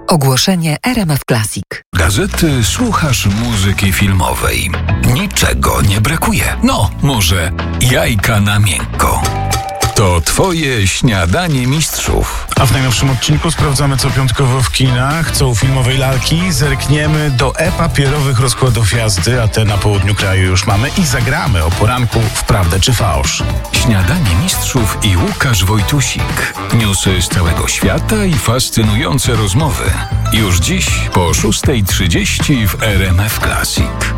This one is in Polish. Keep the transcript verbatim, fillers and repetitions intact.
Ogłoszenie R M F Classic. Gazety słuchasz muzyki filmowej. Niczego nie brakuje. No, może jajka na miękko. To twoje śniadanie mistrzów. A w najnowszym odcinku sprawdzamy, co piątkowo w kinach, co u filmowej lalki. Zerkniemy do e-papierowych rozkładów jazdy, a te na południu kraju już mamy, i zagramy o poranku w prawdę czy fałsz. Śniadanie mistrzów i Łukasz Wojtusik. Newsy z całego świata i fascynujące rozmowy. Już dziś po szósta trzydzieści w R M F Classic.